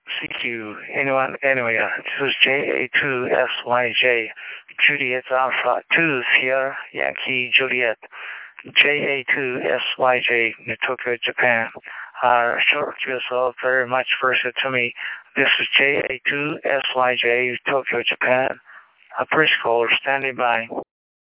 CQ. Anyone? Anyway, this is JA2SYJ. Juliet Alpha 2 Sierra Yankee Juliet. JA2SYJ, Tokyo, Japan. Short result very much versatile to me. This is JA2SYJ, Tokyo, Japan. A bridge caller standing by.